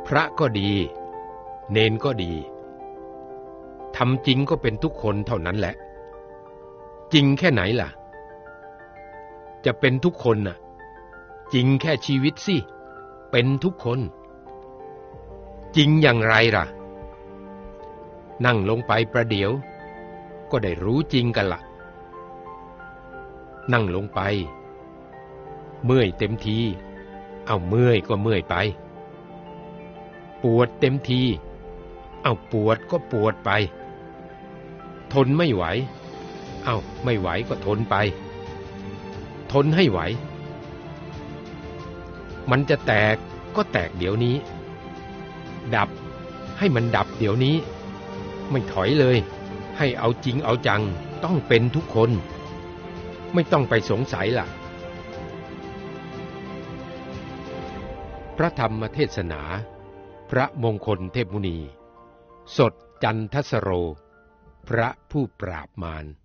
พระก็ดีเณรก็ดีทำจริงก็เป็นทุกคนเท่านั้นแหละจริงแค่ไหนล่ะจะเป็นทุกคนน่ะจริงแค่ชีวิตสิเป็นทุกคนจริงอย่างไรล่ะนั่งลงไปประเดี๋ยวก็ได้รู้จริงกันล่ะนั่งลงไปเมื่อยเต็มทีเอาเมื่อยก็เมื่อยไปปวดเต็มทีเอาปวดก็ปวดไปทนไม่ไหวเอาไม่ไหวก็ทนไปทนให้ไหวมันจะแตกก็แตกเดี๋ยวนี้ดับให้มันดับเดี๋ยวนี้ไม่ถอยเลยให้เอาจริงเอาจังต้องเป็นทุกคนไม่ต้องไปสงสัยล่ะพระธรรมเทศนาพระมงคลเทพมุนีสดจันทสโรพระผู้ปราบมาร